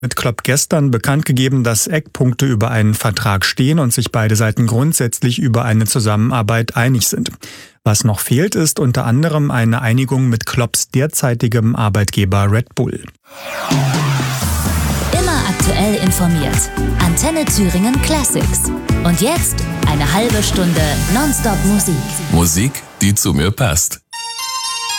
Mit Klopp gestern bekannt gegeben, dass Eckpunkte über einen Vertrag stehen und sich beide Seiten grundsätzlich über eine Zusammenarbeit einig sind. Was noch fehlt, ist unter anderem eine Einigung mit Klopps derzeitigem Arbeitgeber Red Bull. Immer aktuell informiert. Antenne Thüringen Classics. Und jetzt eine halbe Stunde Nonstop Musik. Musik, die zu mir passt.